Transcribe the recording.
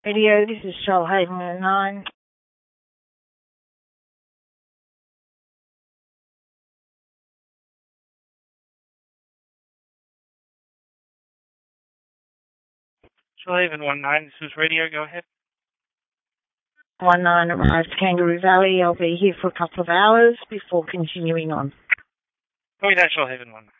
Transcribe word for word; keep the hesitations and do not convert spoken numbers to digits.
Radio, this is Shoalhaven nine. Shoalhaven one nine, this is Radio, go ahead. one nine arrives Kangaroo Valley. I'll be here for a couple of hours before continuing on. Copy that, Shoalhaven one nine.